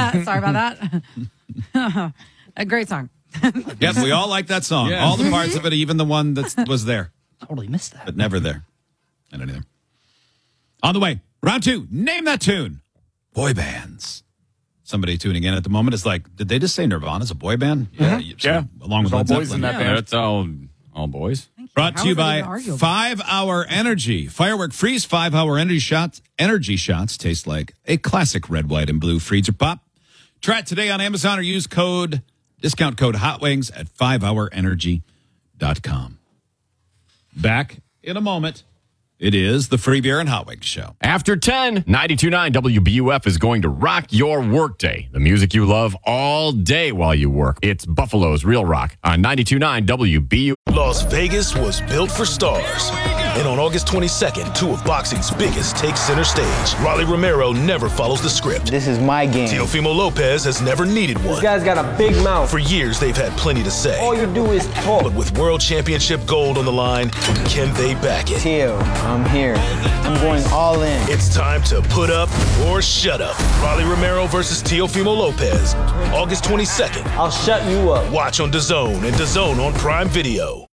that. Sorry about that. A great song. Yes, we all like that song. Yeah. All the parts of it, even the one that was there, Totally missed that. but never there. And anything. On the way, round 2. Name that tune. Boy bands. Somebody tuning in at the moment is like, did they just say Nirvana's a boy band? Yeah. Yeah. Along with There's all Led boys in Zeppelin. that band. That's all boys. Brought How to you is that by even arguable? 5 Hour Energy. Firework Freeze 5 Hour Energy Shots. Energy shots taste like a classic red, white, and blue freezer pop. Try it today on Amazon or use discount code HOTWINGS at 5hourenergy.com. Back in a moment. It is the Free Beer and Hot Wings Show. After 10, 92.9 WBUF is going to rock your workday. The music you love all day while you work. It's Buffalo's Real Rock on 92.9 WBUF. Las Vegas was built for stars. And on August 22nd, 2 of boxing's biggest take center stage. Rolly Romero never follows the script. This is my game. Teofimo Lopez has never needed one. This guy's got a big mouth. For years, they've had plenty to say. All you do is talk. But with World Championship gold on the line, can they back it? Teo, I'm here. I'm going all in. It's time to put up or shut up. Rolly Romero versus Teofimo Lopez, August 22nd. I'll shut you up. Watch on DAZN and DAZN on Prime Video.